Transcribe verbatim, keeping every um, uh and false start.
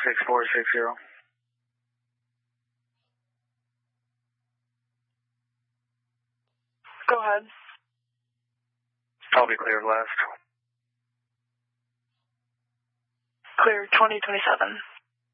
six four six zero. Go ahead. I'll be clear of last. Clear twenty twenty-seven.